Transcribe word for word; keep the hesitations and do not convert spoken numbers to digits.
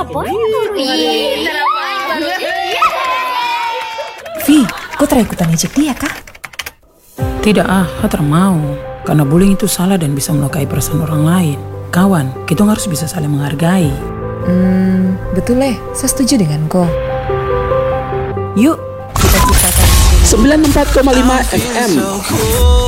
boy baru ini. Vi, kau try ikutan ejek dia kah? Tidak ah, Hater mau. Karena bullying itu salah dan bisa melukai perasaan orang lain. Kawan, kita harus bisa saling menghargai. Hmm, betul leh, saya setuju dengan kau. Yuk, kita ciptakan sembilan puluh empat koma lima F M